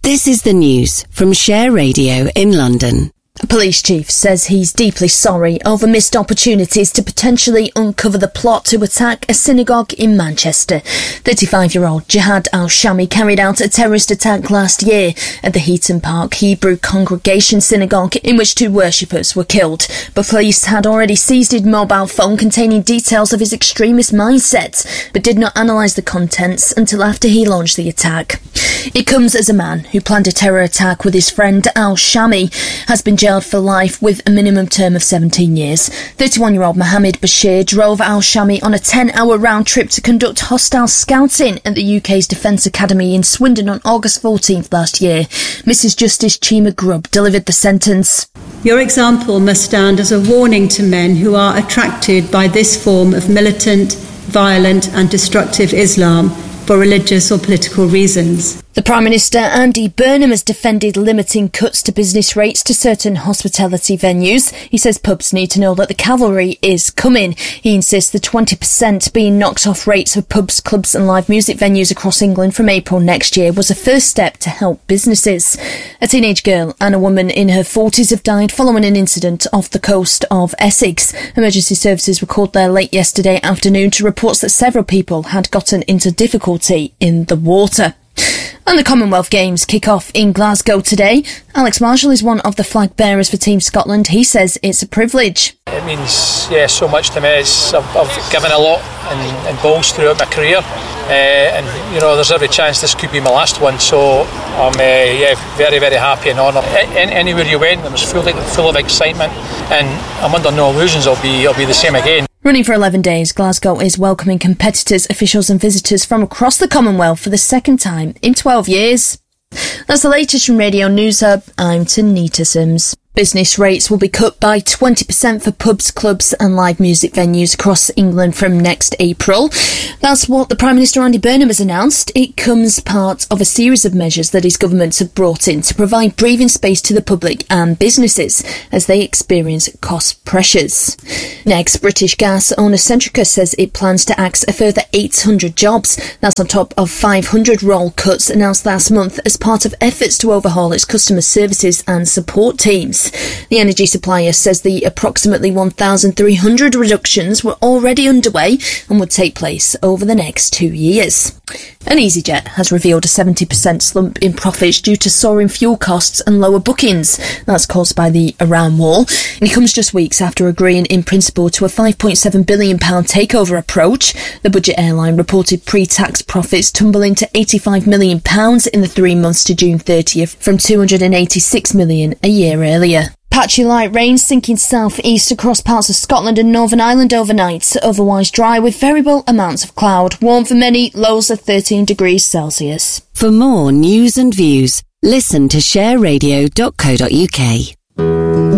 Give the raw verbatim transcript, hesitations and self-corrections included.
This is the news from Share Radio in London. A police chief says he's deeply sorry over missed opportunities to potentially uncover the plot to attack a synagogue in Manchester. thirty-five-year-old Jihad al-Shami carried out a terrorist attack last year at the Heaton Park Hebrew Congregation Synagogue, in which two worshippers were killed. But police had already seized his mobile phone containing details of his extremist mindset, but did not analyse the contents until after he launched the attack. It comes as a man who planned a terror attack with his friend al-Shami has been jailed for life with a minimum term of seventeen years. thirty-one-year-old Mohammed Bashir drove al-Shami on a ten-hour round trip to conduct hostile scouting at the U K's Defence Academy in Swindon on August fourteenth last year. Missus Justice Chima Grubb delivered the sentence. Your example must stand as a warning to men who are attracted by this form of militant, violent and destructive Islam for religious or political reasons. The Prime Minister, Andy Burnham, has defended limiting cuts to business rates to certain hospitality venues. He says pubs need to know that the cavalry is coming. He insists the twenty percent being knocked off rates of pubs, clubs and live music venues across England from April next year was a first step to help businesses. A teenage girl and a woman in her forties have died following an incident off the coast of Essex. Emergency services were called there late yesterday afternoon to reports that several people had gotten into difficulty in the water. And the Commonwealth Games kick off in Glasgow today. Alex Marshall is one of the flag bearers for Team Scotland. He says it's a privilege. It means, yeah, so much to me. It's, I've, I've given a lot in, in bowls throughout my career, uh, and you know, there's every chance this could be my last one. So I'm, uh, yeah, very, very happy and honoured. A- anywhere you went, it was full, full of excitement, and I'm under no illusions I'll be, I'll be the same again. Running for eleven days, Glasgow is welcoming competitors, officials and visitors from across the Commonwealth for the second time in twelve years. That's the latest from Radio News Hub. I'm Tanita Sims. Business rates will be cut by twenty percent for pubs, clubs and live music venues across England from next April. That's what the Prime Minister Andy Burnham has announced. It comes part of a series of measures that his government have brought in to provide breathing space to the public and businesses as they experience cost pressures. Next, British gas owner Centrica says it plans to axe a further eight hundred jobs. That's on top of five hundred role cuts announced last month as part of efforts to overhaul its customer services and support teams. The energy supplier says the approximately one thousand three hundred reductions were already underway and would take place over the next two years. And EasyJet has revealed a seventy percent slump in profits due to soaring fuel costs and lower bookings. That's caused by the Iran war. And it comes just weeks after agreeing in principle to a five point seven billion pounds takeover approach. The budget airline reported pre-tax profits tumbling to eighty-five million pounds in the three months to June thirtieth from two hundred eighty-six million pounds a year earlier. Patchy light rain sinking south-east across parts of Scotland and Northern Ireland overnight, otherwise dry with variable amounts of cloud. Warm for many, lows of thirteen degrees Celsius. For more news and views, listen to share radio dot co dot uk.